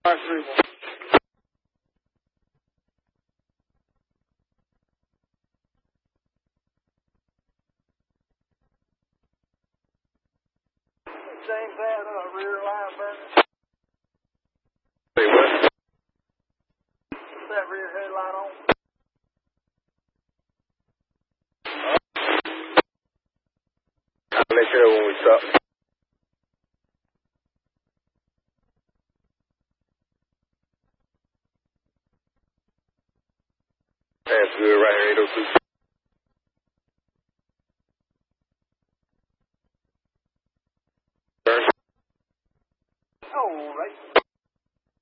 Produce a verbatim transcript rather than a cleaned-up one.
five three one. James had a rear line burning. Say what? Is that rear headlight on? I'll let you know when we stop. That's good right here, eight oh two.